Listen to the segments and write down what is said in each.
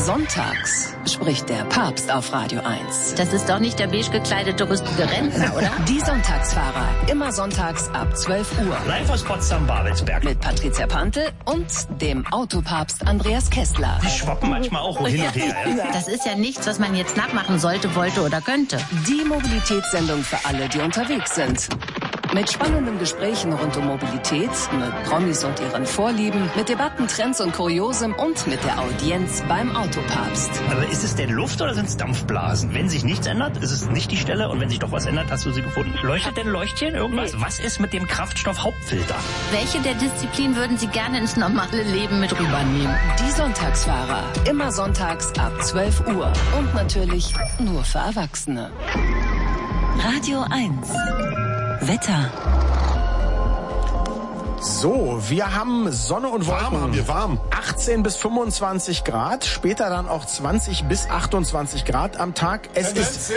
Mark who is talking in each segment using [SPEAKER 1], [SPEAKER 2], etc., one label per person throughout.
[SPEAKER 1] Sonntags spricht der Papst auf Radio 1.
[SPEAKER 2] Das ist doch nicht der beige gekleidete rüstige Rentner, oder?
[SPEAKER 1] Die Sonntagsfahrer, immer sonntags ab 12 Uhr.
[SPEAKER 3] Live aus Potsdam-Babelsberg.
[SPEAKER 1] Mit Patricia Pantel und dem Autopapst Andreas Kessler.
[SPEAKER 3] Die schwappen manchmal auch hin und her. Ja?
[SPEAKER 2] Das ist ja nichts, was man jetzt nachmachen sollte, wollte oder könnte.
[SPEAKER 1] Die Mobilitätssendung für alle, die unterwegs sind. Mit spannenden Gesprächen rund um Mobilität, mit Promis und ihren Vorlieben, mit Debatten, Trends und Kuriosem und mit der Audienz beim Autopapst.
[SPEAKER 3] Aber ist es denn Luft oder sind es Dampfblasen? Wenn sich nichts ändert, ist es nicht die Stelle. Und wenn sich doch was ändert, hast du sie gefunden. Leuchtet denn Leuchtchen irgendwas? Nee. Was ist mit dem Kraftstoff-Hauptfilter?
[SPEAKER 2] Welche der Disziplinen würden Sie gerne ins normale Leben mit rübernehmen?
[SPEAKER 1] Die Sonntagsfahrer. Immer sonntags ab 12 Uhr. Und natürlich nur für Erwachsene.
[SPEAKER 4] Radio 1. Wetter.
[SPEAKER 5] So, wir haben Sonne und Wolken.
[SPEAKER 6] Warm haben wir, warm.
[SPEAKER 5] 18 bis 25 Grad, später dann auch 20 bis 28 Grad am Tag. Es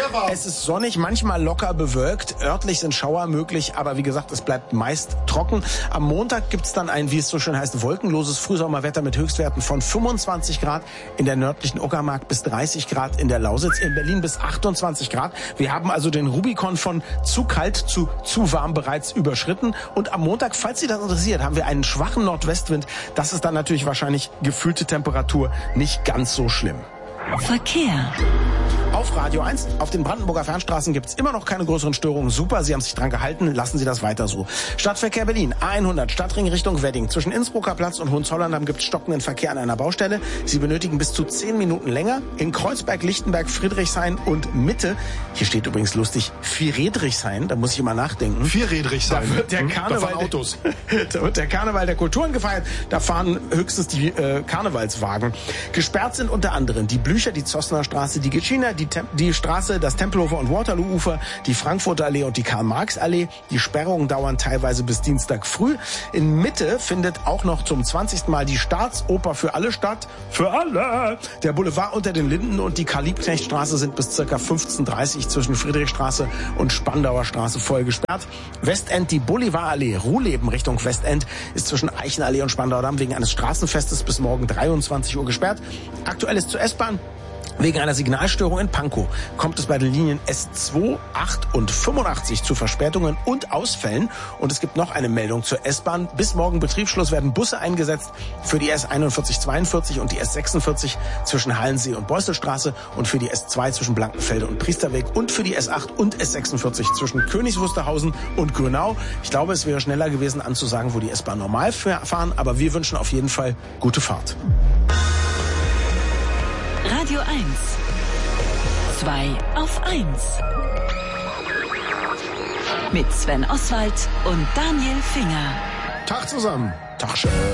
[SPEAKER 5] ist sonnig, manchmal locker bewölkt. Örtlich sind Schauer möglich, aber wie gesagt, es bleibt meist trocken. Am Montag gibt's dann ein, wie es so schön heißt, wolkenloses Frühsommerwetter mit Höchstwerten von 25 Grad in der nördlichen Uckermark bis 30 Grad in der Lausitz, in Berlin bis 28 Grad. Wir haben also den Rubikon von zu kalt zu warm bereits überschritten. Und am Montag, falls Sie das interessiert, haben wir einen schwachen Nordwestwind. Das ist dann natürlich wahrscheinlich gefühlte Temperatur nicht ganz so schlimm.
[SPEAKER 4] Verkehr.
[SPEAKER 5] Auf Radio 1, auf den Brandenburger Fernstraßen gibt's immer noch keine größeren Störungen. Super, Sie haben sich dran gehalten, lassen Sie das weiter so. Stadtverkehr Berlin, A100, Stadtring Richtung Wedding. Zwischen Innsbrucker Platz und Hohenzollern gibt's stockenden Verkehr an einer Baustelle. Sie benötigen bis zu 10 Minuten länger. In Kreuzberg, Lichtenberg, Friedrichshain und Mitte. Hier steht übrigens lustig Friedrichshain, da muss ich immer nachdenken.
[SPEAKER 6] Friedrichshain.
[SPEAKER 5] Da wird der Karneval,
[SPEAKER 6] Autos.
[SPEAKER 5] Da wird der Karneval der Kulturen gefeiert. Da fahren höchstens die Karnevalswagen. Gesperrt sind unter anderem die Blücher, die Zossner Straße, die Gitschiner, die Straße, das Tempelhofer und Waterloo-Ufer, die Frankfurter Allee und die Karl-Marx-Allee. Die Sperrungen dauern teilweise bis Dienstag früh. In Mitte findet auch noch zum 20. Mal die Staatsoper für alle statt. Für alle! Der Boulevard unter den Linden und die Karl-Liebknecht-Straße sind bis ca. 15:30 Uhr zwischen Friedrichstraße und Spandauer Straße voll gesperrt. Westend, die Bolivarallee, Ruhleben Richtung Westend, ist zwischen Eichenallee und Spandauer Damm wegen eines Straßenfestes bis morgen 23 Uhr gesperrt. Aktuell ist zur S-Bahn. Wegen einer Signalstörung in Pankow kommt es bei den Linien S2, 8 und 85 zu Verspätungen und Ausfällen. Und es gibt noch eine Meldung zur S-Bahn. Bis morgen Betriebsschluss werden Busse eingesetzt für die S41, 42 und die S46 zwischen Hallensee und Beuselstraße und für die S2 zwischen Blankenfelde und Priesterweg und für die S8 und S46 zwischen Königs Wusterhausen und Grünau. Ich glaube, es wäre schneller gewesen anzusagen, wo die S-Bahn normal fahren, aber wir wünschen auf jeden Fall gute Fahrt.
[SPEAKER 4] Radio 1. 2 auf 1. Mit Sven Oswald und Daniel Finger.
[SPEAKER 6] Tag zusammen.
[SPEAKER 5] Tag schön.